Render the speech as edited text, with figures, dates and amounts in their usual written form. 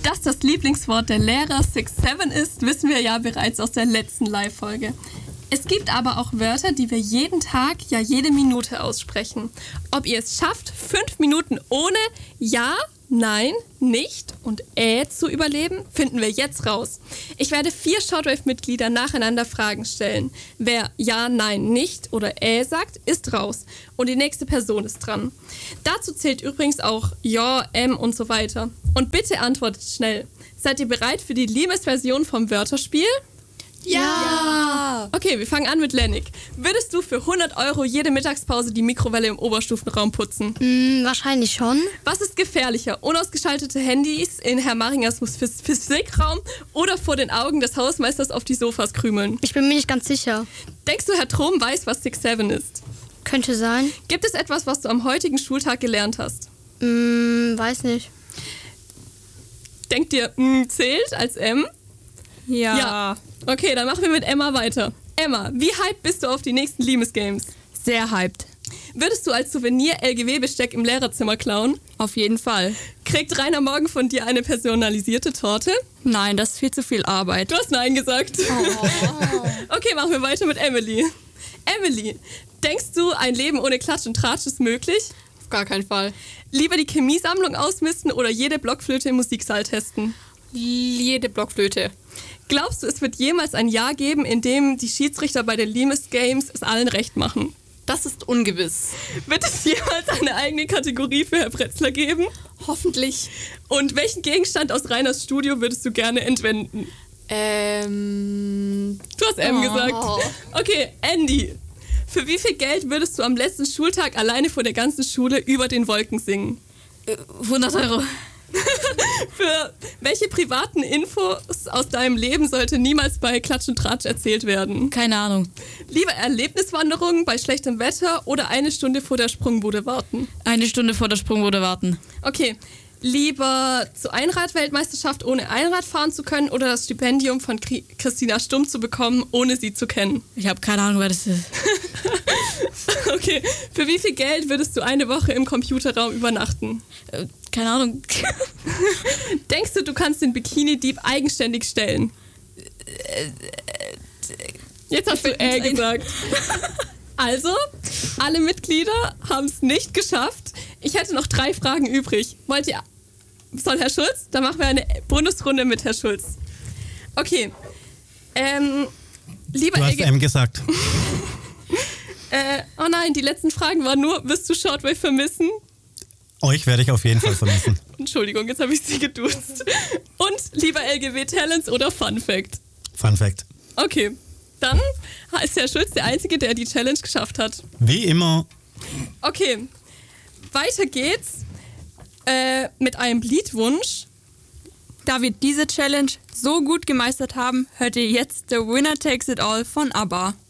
Dass das Lieblingswort der Lehrer 6-7 ist, wissen wir ja bereits aus der letzten Live-Folge. Es gibt aber auch Wörter, die wir jeden Tag, ja jede Minute aussprechen. Ob ihr es schafft, 5 Minuten ohne Ja, Nein, Nicht und zu überleben, finden wir jetzt raus. Ich werde 4 Shortwave-Mitglieder nacheinander Fragen stellen. Wer Ja, Nein, Nicht oder sagt, ist raus. Und die nächste Person ist dran. Dazu zählt übrigens auch Ja, und so weiter. Und bitte antwortet schnell. Seid ihr bereit für die Limes-Version vom Wörterspiel? Ja! Okay, wir fangen an mit Lennik. Würdest du für 100 € jede Mittagspause die Mikrowelle im Oberstufenraum putzen? Wahrscheinlich schon. Was ist gefährlicher? Unausgeschaltete Handys in Herr Maringers Physikraum oder vor den Augen des Hausmeisters auf die Sofas krümeln? Ich bin mir nicht ganz sicher. Denkst du, Herr Trom weiß, was 6-7 ist? Könnte sein. Gibt es etwas, was du am heutigen Schultag gelernt hast? Weiß nicht. Denkt ihr, zählt als M? Ja. Okay, dann machen wir mit Emma weiter. Emma, wie hyped bist du auf die nächsten Limes Games? Sehr hyped. Würdest du als Souvenir LGW-Besteck im Lehrerzimmer klauen? Auf jeden Fall. Kriegt Rainer morgen von dir eine personalisierte Torte? Nein, das ist viel zu viel Arbeit. Du hast Nein gesagt. Oh. Okay, machen wir weiter mit Emily. Emily, denkst du, ein Leben ohne Klatsch und Tratsch ist möglich? Auf gar keinen Fall. Lieber die Chemiesammlung ausmisten oder jede Blockflöte im Musiksaal testen? Jede Blockflöte. Glaubst du, es wird jemals ein Jahr geben, in dem die Schiedsrichter bei den Limes Games es allen recht machen? Das ist ungewiss. Wird es jemals eine eigene Kategorie für Herr Pretzler geben? Hoffentlich. Und welchen Gegenstand aus Rainers Studio würdest du gerne entwenden? Du hast gesagt. Okay, Andy. Für wie viel Geld würdest du am letzten Schultag alleine vor der ganzen Schule über den Wolken singen? 100 €. Für welche privaten Infos aus deinem Leben sollte niemals bei Klatsch und Tratsch erzählt werden? Keine Ahnung. Lieber Erlebniswanderungen bei schlechtem Wetter oder 1 Stunde vor der Sprungbude warten? 1 Stunde vor der Sprungbude warten. Okay. Lieber zur Einrad-Weltmeisterschaft, ohne Einrad fahren zu können oder das Stipendium von Christina Stumm zu bekommen, ohne sie zu kennen? Ich habe keine Ahnung, wer das ist. Okay. Für wie viel Geld würdest du eine Woche im Computerraum übernachten? Keine Ahnung. Denkst du, du kannst den Bikini-Dieb eigenständig stellen? Jetzt hast du gesagt. Also, alle Mitglieder haben es nicht geschafft. Ich hätte noch 3 Fragen übrig. Soll Herr Schulz? Dann machen wir eine Bonusrunde mit Herr Schulz. Okay. Lieber du hast M gesagt. Oh nein, die letzten Fragen waren nur, wirst du Shortwave vermissen? Euch werde ich auf jeden Fall vermissen. Entschuldigung, jetzt habe ich sie geduzt. Und lieber LGW Talents oder Fun Fact? Fun Fact. Okay, dann ist Herr Schulz der Einzige, der die Challenge geschafft hat. Wie immer. Okay, weiter geht's mit einem Liedwunsch. Da wir diese Challenge so gut gemeistert haben, hört ihr jetzt The Winner Takes It All von ABBA.